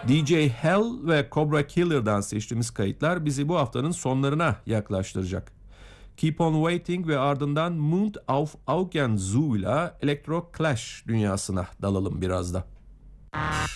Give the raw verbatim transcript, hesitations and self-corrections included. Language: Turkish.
D J Hell ve Cobra Killer'dan seçtiğimiz kayıtlar bizi bu haftanın sonlarına yaklaştıracak. Keep on Waiting ve ardından Mund auf Augen Zoo ile Electro Clash dünyasına dalalım biraz da.